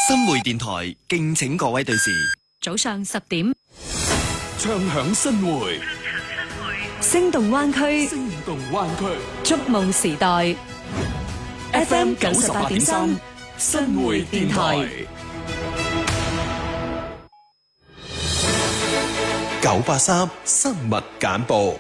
新會電台敬請各位對視。 早上10點， 唱響新會， 聲動灣區， 聲動灣區， 觸夢時代。FM 98.3，新會電台。 983新聞簡報。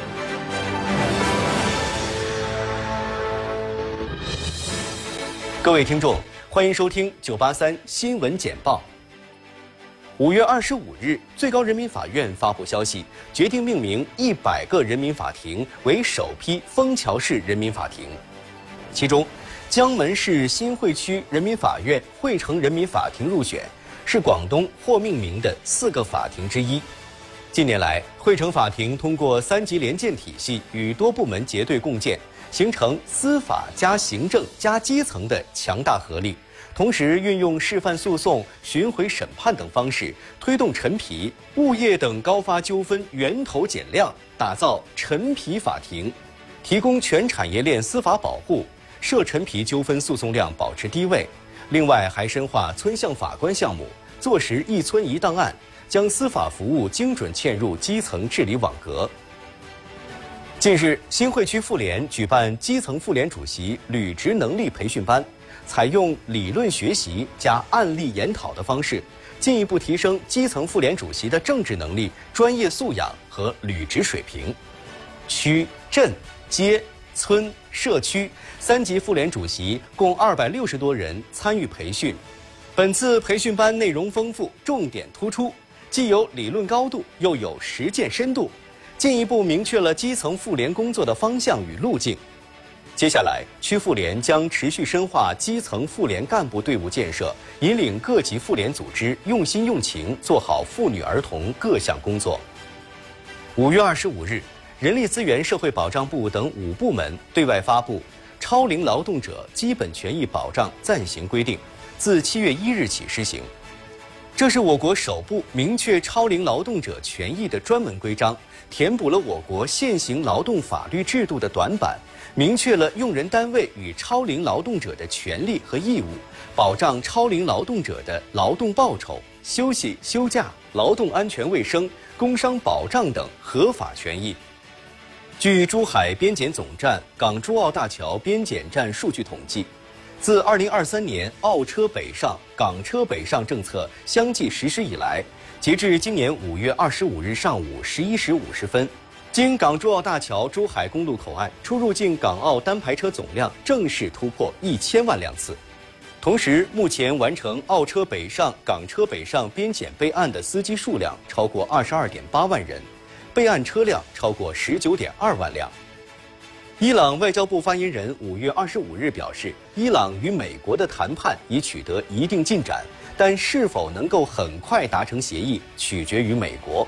各位听众，欢迎收听983新闻简报。5月25日，最高人民法院发布消息，决定命名100个人民法庭为首批枫桥市人民法庭。其中，江门市新会区人民法院汇成人民法庭入选，是广东获命名的4个法庭之一。近年来，汇成法庭通过3级联建体系与多部门结对共建，形成司法加行政加基层的强大合力，同时运用示范诉讼、巡回审判等方式，推动陈皮、物业等高发纠纷源头减量，打造陈皮法庭，提供全产业链司法保护，涉陈皮纠纷诉讼量保持低位。另外，还深化村项法官项目，坐实一村一档案，将司法服务精准嵌入基层治理网格。近日，新会区妇联举办基层妇联主席履职能力培训班，采用理论学习加案例研讨的方式，进一步提升基层妇联主席的政治能力、专业素养和履职水平。区、镇、街、村、社区3级妇联主席共260多人参与培训。本次培训班内容丰富，重点突出，既有理论高度，又有实践深度，进一步明确了基层妇联工作的方向与路径。接下来，区妇联将持续深化基层妇联干部队伍建设，引领各级妇联组织用心用情做好妇女儿童各项工作。5月25日，人力资源社会保障部等5部门对外发布《超龄劳动者基本权益保障暂行规定》，自7月1日起施行。这是我国首部明确超龄劳动者权益的专门规章，填补了我国现行劳动法律制度的短板，明确了用人单位与超龄劳动者的权利和义务，保障超龄劳动者的劳动报酬、休息、休假、劳动安全卫生、工伤保障等合法权益。据珠海边检总站港珠澳大桥边检站数据统计，自2023年澳车北上、港车北上政策相继实施以来，截至今年5月25日上午11时50分，经港珠澳大桥珠海公路口岸出入境港澳单排车总量正式突破1000万辆次。同时，目前完成澳车北上、港车北上边检备案的司机数量超过22.8万人，备案车辆超过19.2万辆。伊朗外交部发言人5月25日表示，伊朗与美国的谈判已取得一定进展，但是否能够很快达成协议，取决于美国。